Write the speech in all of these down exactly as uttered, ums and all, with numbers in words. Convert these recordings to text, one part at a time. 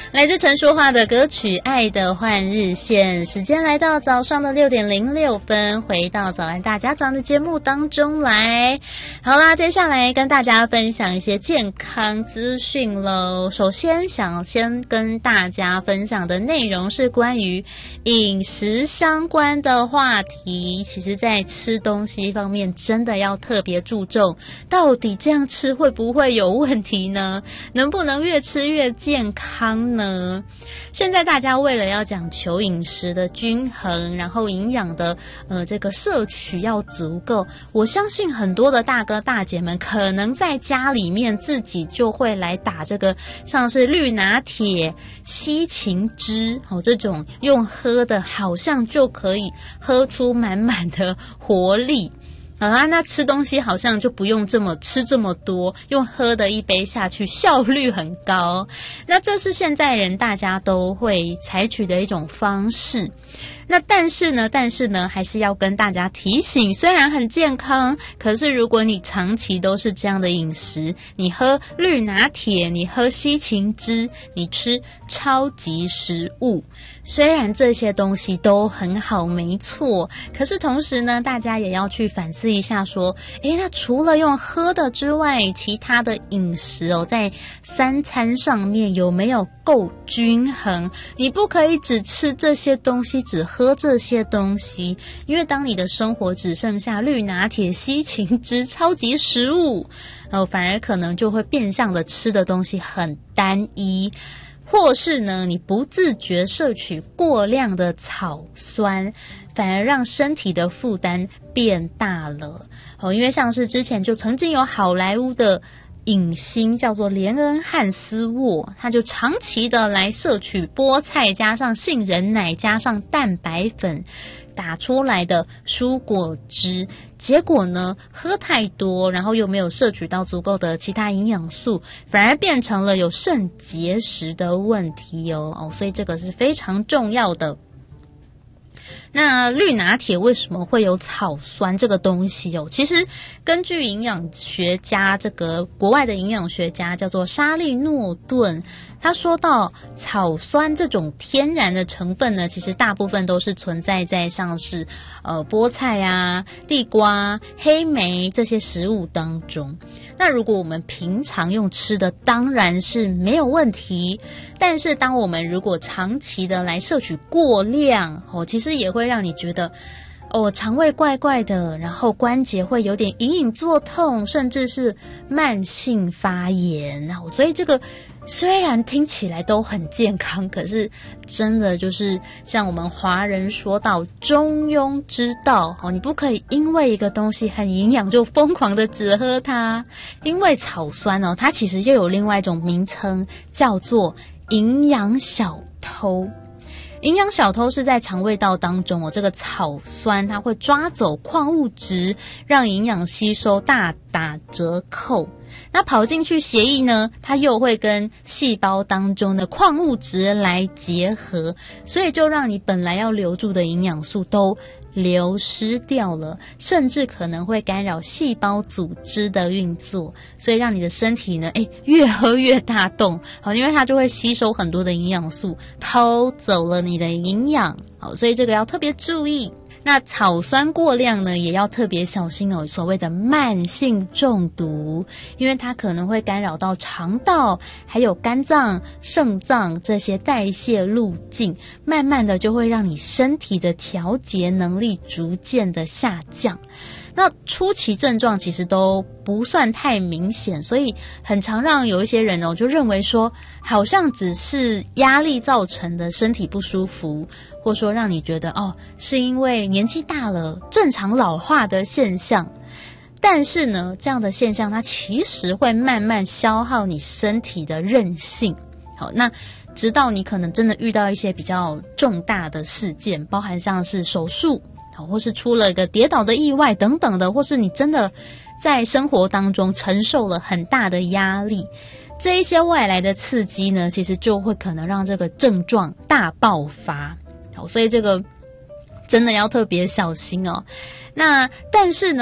来自陈淑桦的歌曲《爱的换日线》，时间来到早上的六点零六分，回到早安大家长的节目当中来。好啦，接下来跟大家分享一些健康资讯咯。首先想先跟大家分享的内容是关于饮食相关的话题。其实在吃东西方面真的要特别注重，到底这样吃会不会有问题呢？能不能越吃越健康呢？现在大家为了要讲求饮食的均衡，然后营养的呃这个摄取要足够，我相信很多的大哥大姐们可能在家里面自己就会来打这个像是绿拿铁、西芹汁哦，这种用喝的好像就可以喝出满满的活力。啊，那吃东西好像就不用这么吃这么多，用喝的一杯下去，效率很高。那这是现在人大家都会采取的一种方式。那但是呢，但是呢，还是要跟大家提醒，虽然很健康，可是如果你长期都是这样的饮食，你喝绿拿铁，你喝西芹汁，你吃超级食物，虽然这些东西都很好，没错，可是同时呢，大家也要去反思一下说，诶，那除了用喝的之外，其他的饮食哦，在三餐上面有没有够均衡？你不可以只吃这些东西，只喝这些东西，因为当你的生活只剩下绿拿铁、西芹汁、超级食物，呃，反而可能就会变相的吃的东西很单一。或是呢，你不自觉摄取过量的草酸，反而让身体的负担变大了。哦，因为像是之前就曾经有好莱坞的影星叫做连恩·汉斯沃，他就长期的来摄取菠菜加上杏仁奶加上蛋白粉打出来的蔬果汁，结果呢喝太多，然后又没有摄取到足够的其他营养素，反而变成了有肾结石的问题哦。哦，所以这个是非常重要的。那绿拿铁为什么会有草酸这个东西哦？其实根据营养学家，这个国外的营养学家叫做沙利诺顿，他说到草酸这种天然的成分呢，其实大部分都是存在在像是呃菠菜啊、地瓜、黑莓这些食物当中。那如果我们平常用吃的当然是没有问题，但是当我们如果长期的来摄取过量哦，其实也会让你觉得哦，肠胃怪怪的，然后关节会有点隐隐作痛，甚至是慢性发炎。所以这个虽然听起来都很健康，可是真的就是像我们华人说到中庸之道，你不可以因为一个东西很营养就疯狂的只喝它。因为草酸哦，它其实又有另外一种名称叫做营养小偷。营养小偷是在肠胃道当中哦，这个草酸它会抓走矿物质，让营养吸收大打折扣。那跑进去血液呢，它又会跟细胞当中的矿物质来结合，所以就让你本来要留住的营养素都流失掉了，甚至可能会干扰细胞组织的运作，所以让你的身体呢，诶，越喝越大洞，好，因为它就会吸收很多的营养素，偷走了你的营养，好，所以这个要特别注意。那草酸过量呢，也要特别小心哦，所谓的慢性中毒，因为它可能会干扰到肠道，还有肝脏、肾脏这些代谢路径，慢慢的就会让你身体的调节能力逐渐的下降。那初期症状其实都不算太明显，所以很常让有一些人哦就认为说好像只是压力造成的身体不舒服，或说让你觉得哦是因为年纪大了正常老化的现象。但是呢，这样的现象它其实会慢慢消耗你身体的韧性。好，那直到你可能真的遇到一些比较重大的事件，包含像是手术，或是出了一个跌倒的意外等等的，或是你真的在生活当中承受了很大的压力，这一些外来的刺激呢，其实就会可能让这个症状大爆发。好，所以这个真的要特别小心哦。那但是呢，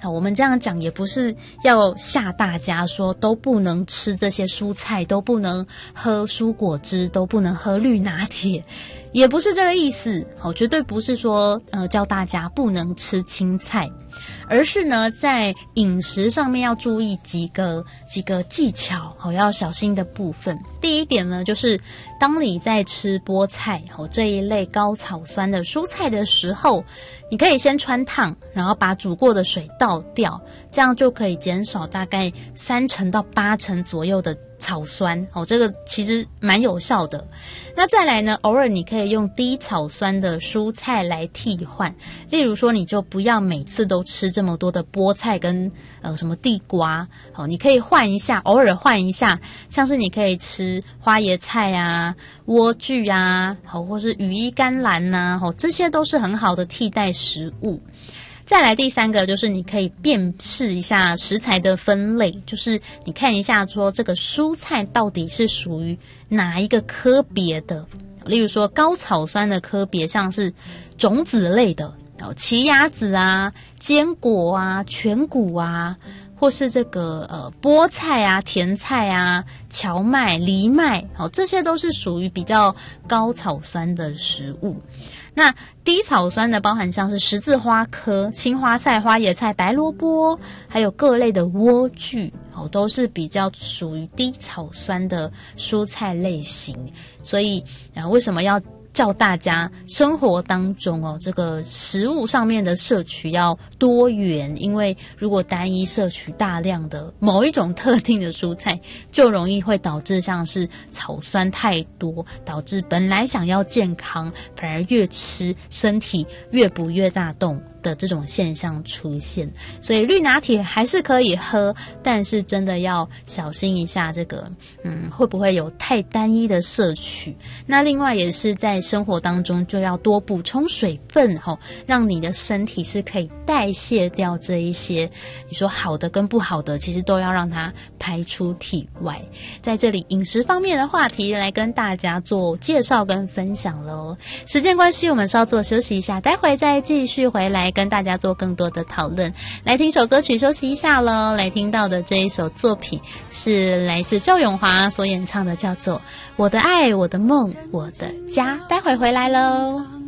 我们这样讲也不是要吓大家说都不能吃这些蔬菜，都不能喝蔬果汁，都不能喝绿拿铁，也不是这个意思。好，绝对不是说呃教大家不能吃青菜，而是呢在饮食上面要注意几个几个技巧，好要小心的部分。第一点呢，就是当你在吃菠菜好这一类高草酸的蔬菜的时候，你可以先汆烫，然后把煮过的水倒掉，这样就可以减少大概三成到八成左右的草酸哦，这个其实蛮有效的。那再来呢，偶尔你可以用低草酸的蔬菜来替换，例如说你就不要每次都吃这么多的菠菜跟呃什么地瓜，好，你可以换一下，偶尔换一下，像是你可以吃花椰菜啊、莴苣啊，好，或是羽衣甘蓝呐、啊，好，这些都是很好的替代食物。再来第三个就是你可以辨识一下食材的分类，就是你看一下说这个蔬菜到底是属于哪一个科别的，例如说高草酸的科别像是种子类的，奇亚籽啊、坚果啊、全谷啊，或是这个呃菠菜啊、甜菜啊、荞麦、藜麦，好，这些都是属于比较高草酸的食物。那低草酸的包含像是十字花科、青花菜、花椰菜、白萝卜，还有各类的莴苣，哦，都是比较属于低草酸的蔬菜类型。所以啊，为什么要叫大家生活当中哦，这个食物上面的摄取要多元，因为如果单一摄取大量的某一种特定的蔬菜，就容易会导致像是草酸太多，导致本来想要健康，反而越吃身体越补越大洞的这种现象出现。所以绿拿铁还是可以喝，但是真的要小心一下这个嗯会不会有太单一的摄取。那另外也是在生活当中就要多补充水分，哦，让你的身体是可以代谢掉这一些你说好的跟不好的，其实都要让它排出体外。在这里饮食方面的话题来跟大家做介绍跟分享咯。时间关系我们稍作休息一下，待会再继续回来跟大家做更多的讨论。来听首歌曲休息一下咯。来听到的这一首作品是来自赵咏华所演唱的，叫做《我的爱我的梦我的家》。待会回来咯。